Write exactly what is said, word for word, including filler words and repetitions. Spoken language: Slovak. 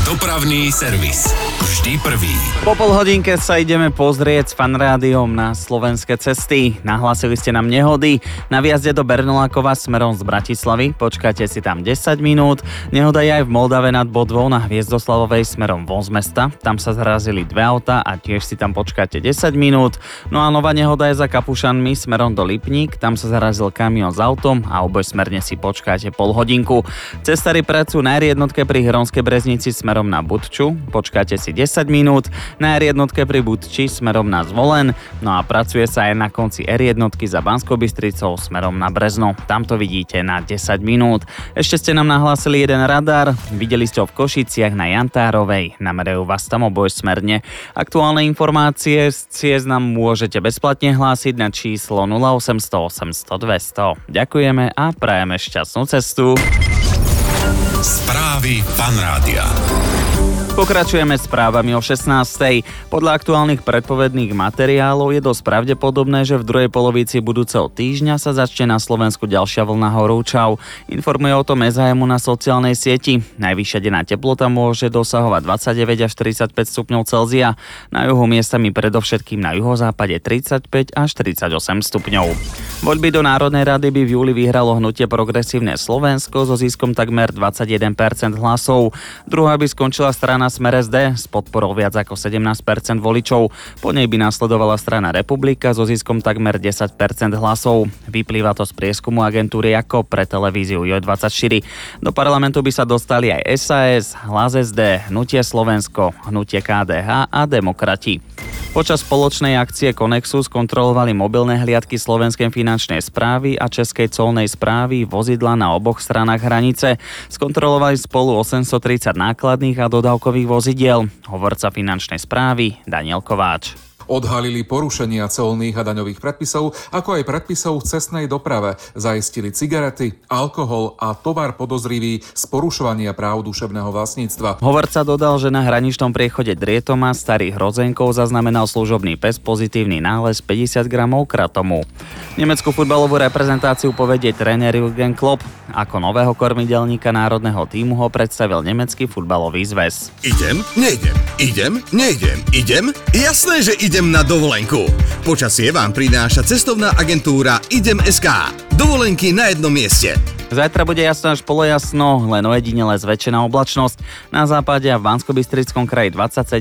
Dopravný servis. Vždy prvý. Po pol hodinke sa ideme pozrieť s Fanrádiom na slovenské cesty. Nahlásili ste nám nehody. Na výjazde do Bernolákova smerom z Bratislavy. Počkajte si tam desať minút. Nehoda je aj v Moldave nad Bodvou na Hviezdoslavovej smerom von z mesta. Tam sa zrazili dve autá a tiež si tam počkáte desať minút. No a nová nehoda je za Kapušanmi smerom do Lipník. Tam sa zarazil kamión s autom a obojsmerne si počkáte pol hodinku. Cestári pracujú na er jednotke pri Hronskej Breznici smerom na Budču. Počkáte si desať minút. Na er jednotke pri Budči smerom na Zvolen. No a pracuje sa aj na konci er jednotky za Banskou Bystricou smerom na Brezno. Tam to vidíte na desať minút. Ešte ste nám nahlásili jeden radar. Videli ste ho v Košiciach na Jantárovej. Namerujú vás tam obojsmerne. Aktuálne informácie z ciest nám môžete bezplatne hlásiť na číslo nula osemsto osemsto dvesto. Ďakujeme a prajeme šťastnú cestu. Správy Fanrádia. Pokračujeme správami o šestnástej. Podľa aktuálnych predpovedných materiálov je dosť pravdepodobné, že v druhej polovici budúceho týždňa sa začne na Slovensku ďalšia vlna horúčav. Informuje o tom es há em na sociálnej sieti. Najvyššia denná teplota môže dosahovať dvadsaťdeväť až tridsaťpäť stupňov Celzia. Na juhu miestami predovšetkým na juhozápade tridsaťpäť až tridsaťosem stupňov. Voľby do Národnej rady by v júli vyhralo hnutie Progresívne Slovensko so ziskom takmer dvadsaťjeden percent hlasov. Druhá by skončila strana Smer es dé s podporou viac ako sedemnásť percent voličov. Po nej by nasledovala strana Republika so ziskom takmer desať percent hlasov. Vyplýva to z prieskumu agentúry ako pre televíziu joj dvadsaťštyri. Do parlamentu by sa dostali aj es a es, Hlas es dé, Hnutie Slovensko, Hnutie ká dé há a Demokrati. Počas spoločnej akcie Konexu skontrolovali mobilné hliadky Slovenskej finančnej správy a Českej colnej správy vozidla na oboch stranách hranice. Skontrolovali spolu osemstotridsať nákladných a dodávkových vozidiel. Hovorca finančnej správy Daniel Kováč. Odhalili porušenia colných a daňových predpisov, ako aj predpisov v cestnej doprave. Zaistili cigarety, alkohol a tovar podozrivý z porušovania práv duševného vlastníctva. Hovorca dodal, že na hraničnom priechode Drietoma Starých Hrodzenkov zaznamenal služobný pes pozitívny nález päťdesiat gramov kratomu. Nemeckú futbalovú reprezentáciu povedie tréner Jürgen Klopp. Ako nového kormidelníka národného tímu ho predstavil nemecký futbalový zväz. Idem, nejdem, idem, nejdem, idem, jasné, že idem. Idem na dovolenku. Počasie vám prináša cestovná agentúra Idem bodka es ká. Dovolenky na jednom mieste. Zajtra bude jasno až polojasno, len ojedinele zväčšená oblačnosť. Na západe a v Banskobystrickom kraji dvadsaťsedem